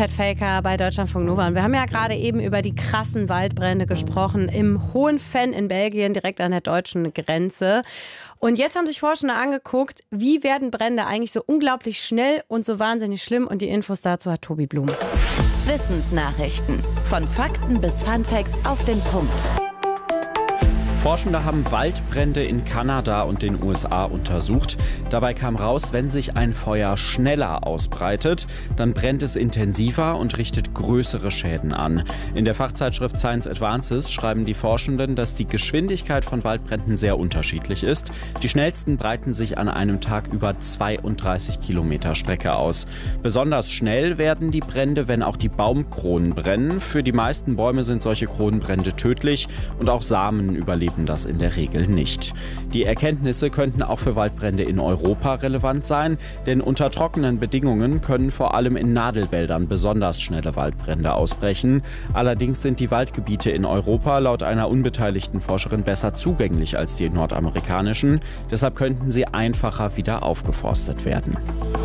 Chat Faker bei Deutschlandfunk Nova. Und wir haben ja gerade eben über die krassen Waldbrände gesprochen im Hohenvenn in Belgien, direkt an der deutschen Grenze. Und jetzt haben sich Forschende angeguckt, wie werden Brände eigentlich so unglaublich schnell und so wahnsinnig schlimm. Und die Infos dazu hat Tobi Blum. Wissensnachrichten. Von Fakten bis Funfacts auf den Punkt. Forschende haben Waldbrände in Kanada und den USA untersucht. Dabei kam raus, wenn sich ein Feuer schneller ausbreitet, dann brennt es intensiver und richtet größere Schäden an. In der Fachzeitschrift Science Advances schreiben die Forschenden, dass die Geschwindigkeit von Waldbränden sehr unterschiedlich ist. Die schnellsten breiten sich an einem Tag über 32 Kilometer Strecke aus. Besonders schnell werden die Brände, wenn auch die Baumkronen brennen. Für die meisten Bäume sind solche Kronenbrände tödlich und auch Samen überleben das in der Regel nicht. Die Erkenntnisse könnten auch für Waldbrände in Europa relevant sein, denn unter trockenen Bedingungen können vor allem in Nadelwäldern besonders schnelle Waldbrände ausbrechen. Allerdings sind die Waldgebiete in Europa laut einer unbeteiligten Forscherin besser zugänglich als die nordamerikanischen. Deshalb könnten sie einfacher wieder aufgeforstet werden.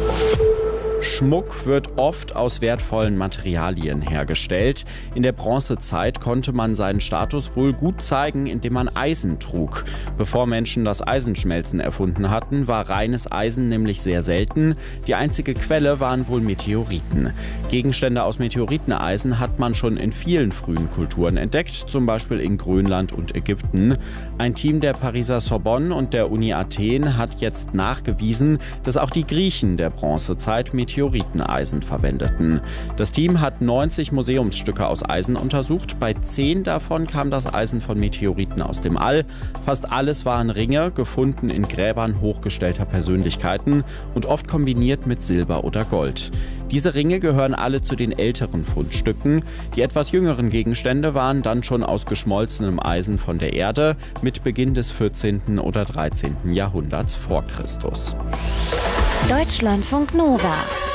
Schmuck wird oft aus wertvollen Materialien hergestellt. In der Bronzezeit konnte man seinen Status wohl gut zeigen, indem man Eisen trug. Bevor Menschen das Eisenschmelzen erfunden hatten, war reines Eisen nämlich sehr selten. Die einzige Quelle waren wohl Meteoriten. Gegenstände aus Meteoriteneisen hat man schon in vielen frühen Kulturen entdeckt, zum Beispiel in Grönland und Ägypten. Ein Team der Pariser Sorbonne und der Uni Athen hat jetzt nachgewiesen, dass auch die Griechen der Bronzezeit Meteoriteneisen verwendeten. Das Team hat 90 Museumsstücke aus Eisen untersucht. Bei 10 davon kam das Eisen von Meteoriten aus dem All. Fast alles waren Ringe, gefunden in Gräbern hochgestellter Persönlichkeiten und oft kombiniert mit Silber oder Gold. Diese Ringe gehören alle zu den älteren Fundstücken. Die etwas jüngeren Gegenstände waren dann schon aus geschmolzenem Eisen von der Erde mit Beginn des 14. oder 13. Jahrhunderts vor Christus. Deutschlandfunk Nova.